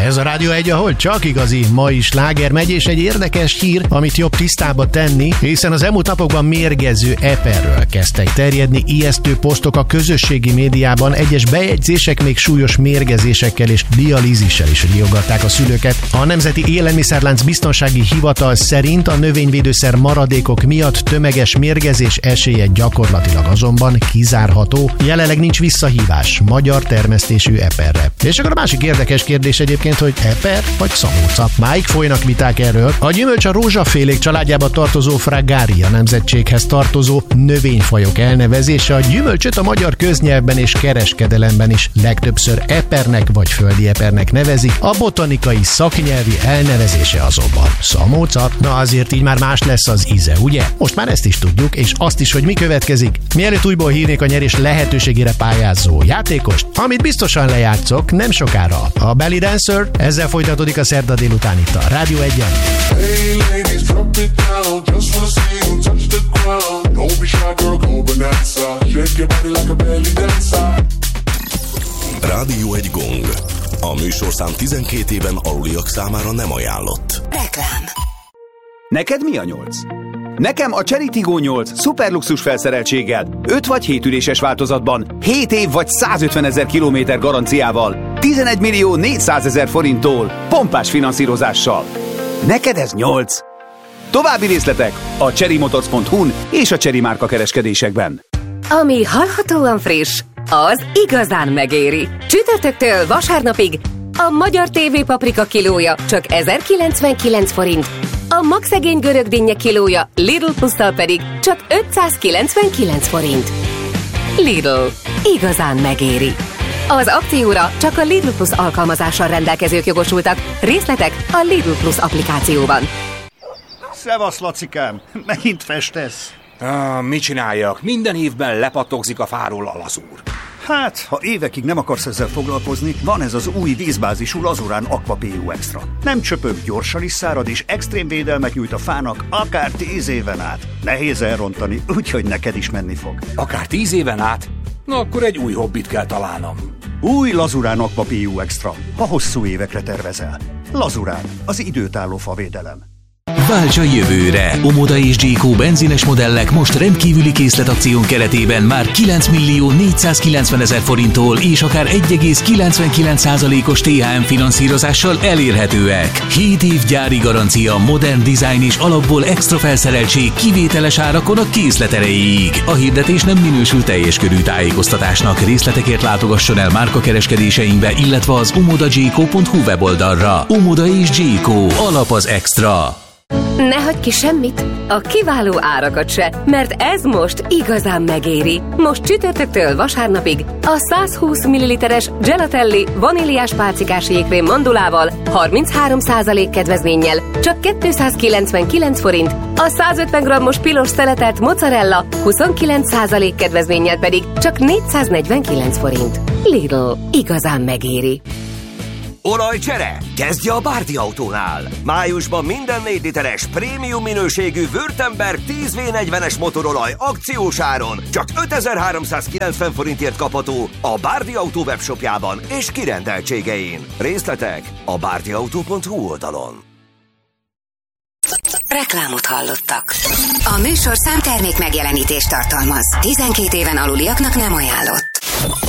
Ez a Rádió 1, ahol csak igazi mai sláger megy, és egy érdekes hír, amit jobb tisztába tenni, hiszen az elmúlt napokban mérgező eperről kezdtek terjedni ijesztő posztok a közösségi médiában, egyes bejegyzések még súlyos mérgezésekkel és dialízissel is riogatták a szülőket. A Nemzeti Élelmiszerlánc Biztonsági Hivatal szerint a növényvédőszer maradékok miatt tömeges mérgezés esélye gyakorlatilag azonban kizárható. Jelenleg nincs visszahívás magyar termesztésű eperre. És akkor a másik érdekes kérdés egyébként, hogy eper vagy szamóca. Máig folynak viták erről. A gyümölcs a rózsafélék családjába tartozó Fragaria nemzetséghez tartozó növényfajok elnevezése. A gyümölcsöt a magyar köznyelvben és kereskedelemben is legtöbbször epernek vagy földi epernek nevezik, a botanikai szaknyelvi elnevezése azonban szamóca. Na azért így már más lesz az íze, ugye? Most már ezt is tudjuk, és azt is, hogy mi következik. Mielőtt újból hívnék a nyerés lehetőségére pályázó játékost, amit biztosan lejátszok nem sokára. A Belly Dancer, ezzel folytatódik a szerda délután itt a Rádió 1-en. Hey ladies, drop it down, just wanna see you touch the ground. Don't be shy girl, go bonanza, shake your body like a belly dancer. Rádió 1 gong. A műsorszám 12 éven aluliak számára nem ajánlott. Reklám. Neked mi a 8? Nekem a Chery Tiggo 8 szuperluxus felszereltséggel, 5 vagy 7 üléses változatban, 7 év vagy 150 000 kilométer garanciával, 11 millió 400 000 forinttól, pompás finanszírozással. Neked ez 8. További részletek a cherrymotors.hu-n és a Chery márka kereskedésekben. Ami hallhatóan friss, az igazán megéri. Csütörtöktől vasárnapig a magyar TV paprika kilója csak 1099 forint, a magszegény görög dinnye kilója Lidl Plusszal pedig csak 599 forint. Lidl. Igazán megéri. Az akcióra csak a Lidl Plus alkalmazással rendelkezők jogosultak. Részletek a Lidl Plus applikációban. Szevasz, Lacikám! Megint festesz? Mit csináljak? Minden évben lepattogzik a fáról a lazúr. Hát, ha évekig nem akarsz ezzel foglalkozni, van ez az új vízbázisú Lazurán Aqua PU Extra. Nem csöpög, gyorsan is szárad, és extrém védelmet nyújt a fának akár 10 éven át. Nehéz elrontani, úgyhogy neked is menni fog. Akár 10 éven át? Na akkor egy új hobbit kell találnom. Új Lazurán Aqua PU Extra, ha hosszú évekre tervezel. Lazurán, az időtálló favédelem. Válts a jövőre! Omoda és J.Co. benzines modellek most rendkívüli készletakción keretében már 9 millió 490 000 forinttól és akár 1,99%-os THM finanszírozással elérhetőek. 7 év gyári garancia, modern design és alapból extra felszereltség kivételes árakon a készlet erejéig. A hirdetés nem minősül teljes körű tájékoztatásnak. Részletekért látogasson el márkakereskedéseinkbe, illetve az omodajco.hu weboldalra. Omoda és J.Co. Alap az extra. Ne hagyj ki semmit, a kiváló árakat se, mert ez most igazán megéri. Most csütörtöktől vasárnapig a 120 ml-es Gelatelli vaníliás pálcikás jégkrém mandulával 33% kedvezménnyel csak 299 forint, a 150 g-os pilos szeletet mozzarella 29% kedvezménnyel pedig csak 449 forint. Lidl, igazán megéri. Olajcsere? Kezdje a Bárdi Autónál! Májusban minden 4 literes prémium minőségű Württemberg 10V40-es motorolaj akciós áron csak 5390 forintért kapható a Bárdi Autó webshopjában és kirendeltségein. Részletek a bárdiautó.hu oldalon. Reklámot hallottak. A műsorszám termék megjelenítést tartalmaz. 12 éven aluliaknak nem ajánlott.